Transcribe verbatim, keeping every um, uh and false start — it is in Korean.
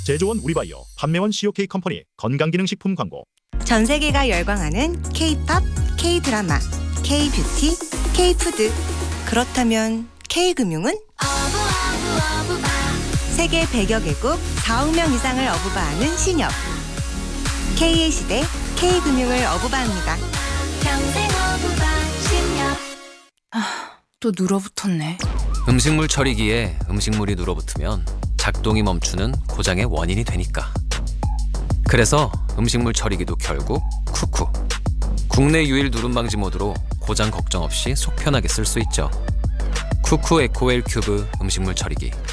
제조원 우리바이오, 판매원 씨오케이 컴퍼니 건강기능식품 광고. 전 세계가 열광하는 K-팝, K-드라마, K-뷰티, K-푸드. 그렇다면 K-금융은? 세계 백여 개국 사억 명 이상을 어부바하는 신협. K의 시대 K금융을 어부바합니다. 평생 어부바 신협. 또 눌어붙었네. 음식물 처리기에 음식물이 눌어붙으면 작동이 멈추는 고장의 원인이 되니까. 그래서 음식물 처리기도 결국 쿠쿠. 국내 유일 누름 방지 모드로 고장 걱정 없이 속 편하게 쓸 수 있죠. 쿠쿠 에코웰 큐브 음식물 처리기.